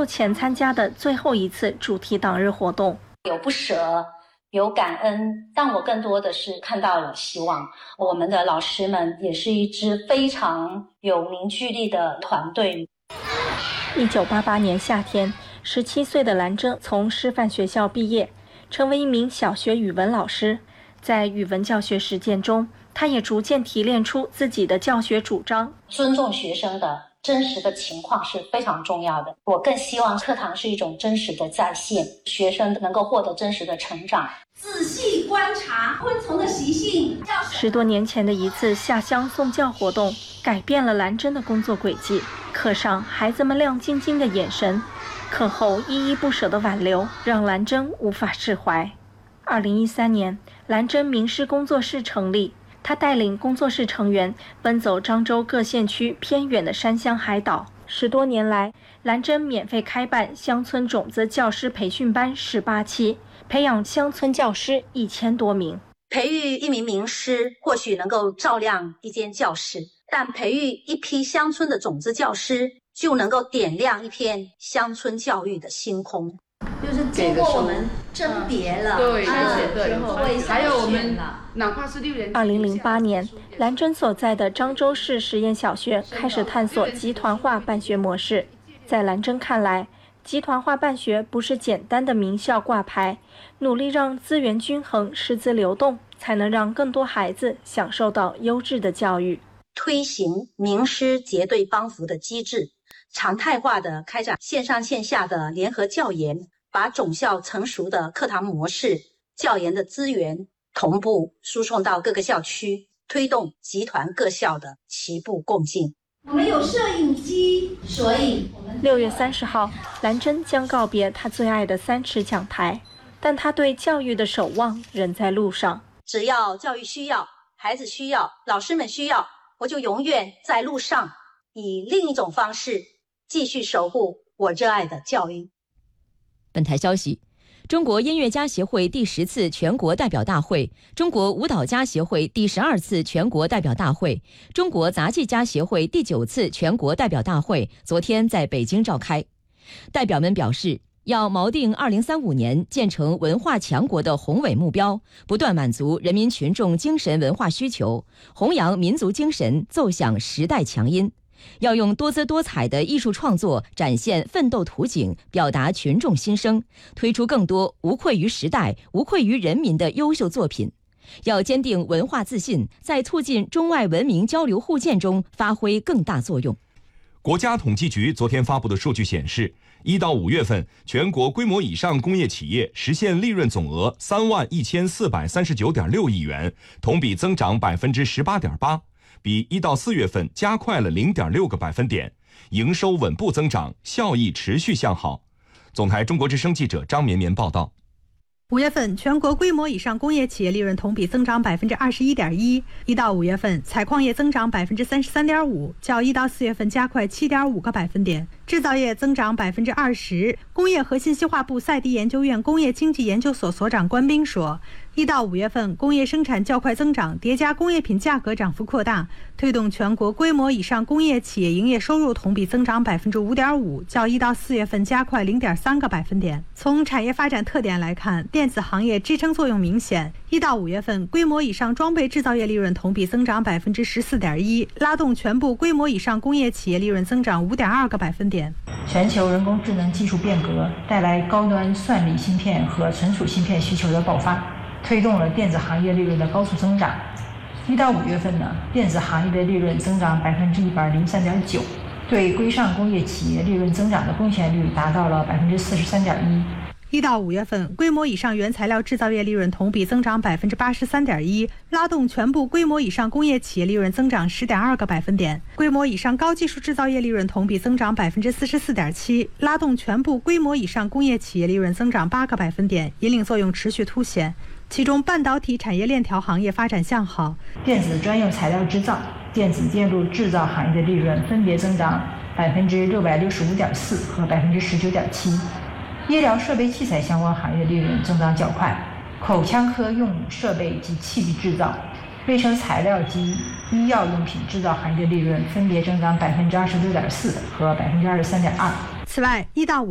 就前参加的最后一次主题党日活动。 有不舍，有感恩，但我更多的是看到了希望。我们的老师们也是一支非常有凝聚力的团队。 1988年夏天，17岁的兰珍从师范学校毕业，成为一名小学语文老师。在语文教学实践中，他也逐渐提炼出自己的教学主张。 尊重学生的真实的情况是非常重要的。我更希望课堂是一种真实的再现，学生能够获得真实的成长。 仔细观察昆虫的习性。 10多年前的一次下乡送教活动，改变了兰珍的工作轨迹。课上孩子们亮晶晶的眼神，课后依依不舍的挽留，让兰珍无法释怀。2013年，兰珍名师工作室成立，他带领工作室成员奔走漳州各县区偏远的山乡海岛。10多年来，兰珍免费开办乡村种子教师培训班18期，培养乡村教师1000多名。 培育一名名师或许能够照亮一间教室，但培育一批乡村的种子教师就能够点亮一片乡村教育的星空。 就是经过我们甄别了， 对， 对， 还有我们哪怕是6年。 2008年，兰珍所在的漳州市实验小学开始探索集团化办学模式。在兰珍看来，集团化办学不是简单的名校挂牌，努力让资源均衡、师资流动，才能让更多孩子享受到优质的教育。 推行名师结对帮扶的机制，常态化的开展线上线下的联合教研，把种校成熟的课堂模式、教研的资源同步输送到各个校区，推动集团各校的齐步共进。 我们有摄影机，所以 6月30号，兰珍将告别她最爱的3尺讲台，但她对教育的守望仍在路上。 只要教育需要，孩子需要，老师们需要，我就永远在路上，以另一种方式继续守护我热爱的教育。 本台消息，中国音乐家协会第10次全国代表大会、中国舞蹈家协会第12次全国代表大会、中国杂技家协会第9次全国代表大会昨天在北京召开。代表们表示，要锚定2035年建成文化强国的宏伟目标，不断满足人民群众精神文化需求，弘扬民族精神，奏响时代强音。要用多姿多彩的艺术创作展现奋斗图景，表达群众心声，推出更多无愧于时代、无愧于人民的优秀作品。要坚定文化自信，在促进中外文明交流互鉴中发挥更大作用。 国家统计局昨天发布的数据显示，1到5月份，全国规模以上工业企业实现利润总额31439.6亿元，同比增长18.8%，比1到4月份加快了0.6个百分点，营收稳步增长，效益持续向好。总台中国之声记者张绵绵报道。 5月份，全国规模以上工业企业利润同比增长21.1%。1到5月份，采矿业增长33.5%，较1到4月份加快7.5个百分点。制造业增长20%。工业和信息化部赛迪研究院工业经济研究所所长关斌说，1到5月份，工业生产较快增长，叠加工业品价格涨幅扩大，推动全国规模以上工业企业营业收入同比增长5.5%，较1到4月份加快0.3个百分点。从产业发展特点来看，电子行业支撑作用明显。1到5月份，规模以上装备制造业利润同比增长14.1%，拉动全部规模以上工业企业利润增长5.2个百分点。 全球人工智能技术变革带来高端算力芯片和存储芯片需求的爆发，推动了电子行业利润的高速增长。1到5月份呢，电子行业的利润增长103.9%，对规上工业企业利润增长的贡献率达到了43.1%。 1到5月份，规模以上原材料制造业利润同比增长83.1%，拉动全部规模以上工业企业利润增长10.2个百分点。规模以上高技术制造业利润同比增长44.7%，拉动全部规模以上工业企业利润增长8个百分点，引领作用持续凸显。其中，半导体产业链条行业发展向好， 电子专用材料制造、电子电路制造行业的利润分别增长665.4%和19.7%。医疗设备器材相关行业利润增长较快，口腔科用设备及器具制造、卫生材料及医药用品制造行业的利润分别增长26.4%和23.2%。 此外，1到5